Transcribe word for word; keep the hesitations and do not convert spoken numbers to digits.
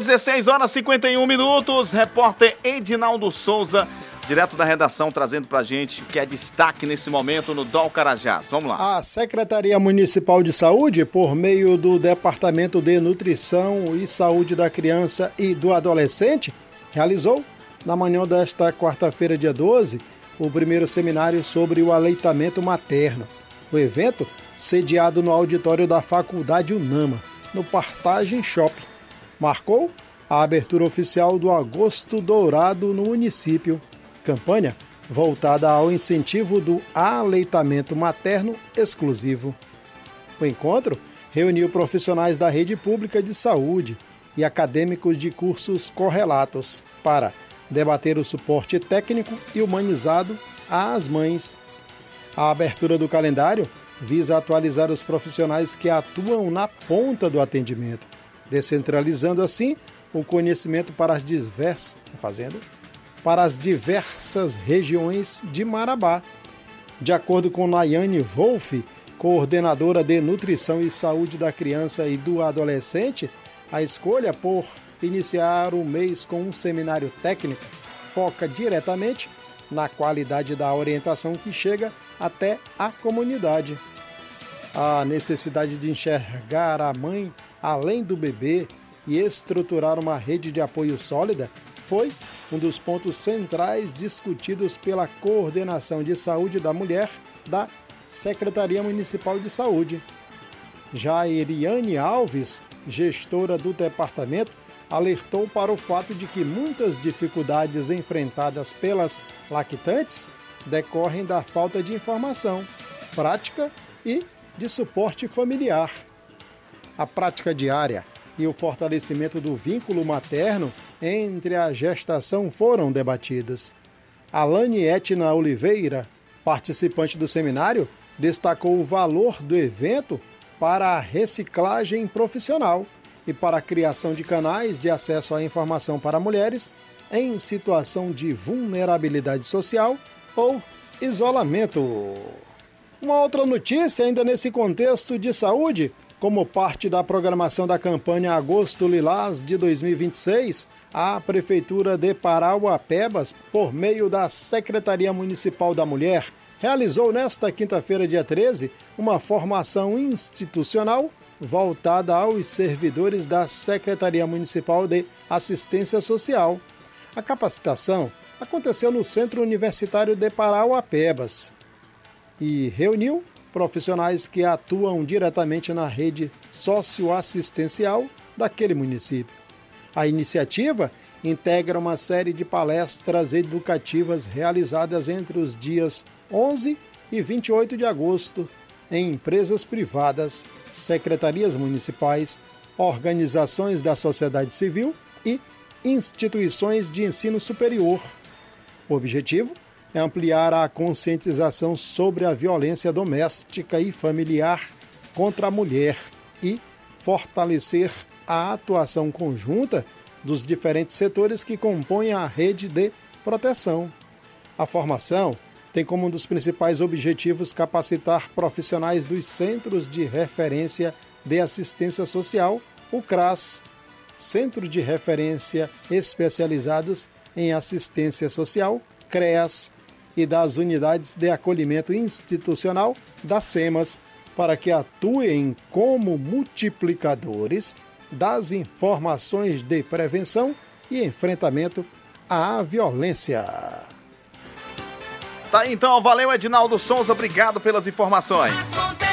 dezesseis horas e cinquenta e um minutos, repórter Edinaldo Souza, direto da redação, trazendo pra gente o que é destaque nesse momento no D O L Carajás. Vamos lá. A Secretaria Municipal de Saúde, por meio do Departamento de Nutrição e Saúde da Criança e do Adolescente, realizou, na manhã desta quarta-feira, dia doze, o primeiro seminário sobre o aleitamento materno. O evento, sediado no auditório da Faculdade Unama, no Partagem Shopping, marcou a abertura oficial do Agosto Dourado no município. Campanha voltada ao incentivo do aleitamento materno exclusivo. O encontro reuniu profissionais da rede pública de saúde e acadêmicos de cursos correlatos para debater o suporte técnico e humanizado às mães. A abertura do calendário visa atualizar os profissionais que atuam na ponta do atendimento, descentralizando assim o conhecimento para as diversas, fazendo, para as diversas regiões de Marabá. De acordo com Nayane Wolff, coordenadora de Nutrição e Saúde da Criança e do Adolescente, a escolha por iniciar o mês com um seminário técnico foca diretamente na qualidade da orientação que chega até a comunidade. A necessidade de enxergar a mãe além do bebê e estruturar uma rede de apoio sólida foi um dos pontos centrais discutidos pela Coordenação de Saúde da Mulher da Secretaria Municipal de Saúde. Já Eriane Alves, gestora do departamento, alertou para o fato de que muitas dificuldades enfrentadas pelas lactantes decorrem da falta de informação, prática e de suporte familiar. A prática diária e o fortalecimento do vínculo materno entre a gestação foram debatidos. Alane Etna Oliveira, participante do seminário, destacou o valor do evento para a reciclagem profissional e para a criação de canais de acesso à informação para mulheres em situação de vulnerabilidade social ou isolamento. Uma outra notícia ainda nesse contexto de saúde: como parte da programação da campanha Agosto Lilás de dois mil e vinte e seis, a Prefeitura de Parauapebas, por meio da Secretaria Municipal da Mulher, realizou nesta quinta-feira, dia treze, uma formação institucional voltada aos servidores da Secretaria Municipal de Assistência Social. A capacitação aconteceu no Centro Universitário de Parauapebas e reuniu profissionais que atuam diretamente na rede socioassistencial daquele município. A iniciativa integra uma série de palestras educativas realizadas entre os dias onze e vinte e oito de agosto em empresas privadas, secretarias municipais, organizações da sociedade civil e instituições de ensino superior. O objetivo é ampliar a conscientização sobre a violência doméstica e familiar contra a mulher e fortalecer a atuação conjunta dos diferentes setores que compõem a rede de proteção. A formação tem como um dos principais objetivos capacitar profissionais dos Centros de Referência de Assistência Social, o CRAS, Centro de Referência Especializados em Assistência Social, CREAS, e das Unidades de Acolhimento Institucional, das SEMAS, para que atuem como multiplicadores das informações de prevenção e enfrentamento à violência. Tá, então, valeu, Edinaldo Souza, obrigado pelas informações.